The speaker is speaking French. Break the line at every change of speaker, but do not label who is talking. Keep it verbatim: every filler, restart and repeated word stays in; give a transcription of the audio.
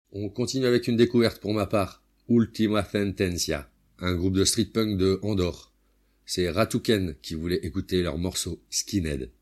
On continue avec une découverte pour ma part. Ultima Sentencia, un groupe de street punk de Andorre. C'est Ratuken qui voulait écouter leur morceau Skinhead.